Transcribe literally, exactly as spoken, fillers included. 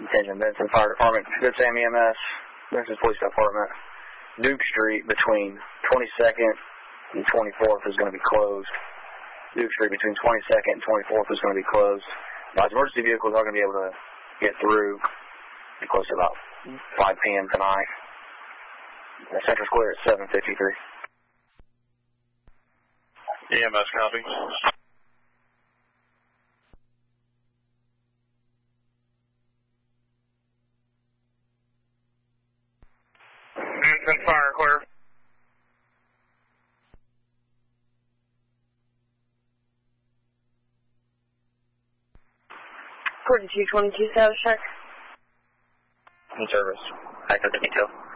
Attention, Benson Fire Department, Good Sam E M S, Benson Police Department. Duke Street between twenty-second and twenty-fourth is going to be closed. Duke Street between twenty-second and twenty-fourth is going to be closed. Now, emergency vehicles are going to be able to get through close to about five p m tonight. Central Square at seven fifty-three. E M S copy. Benson Fire clear. forty-two twenty-two, South Shark. In service. Active detail.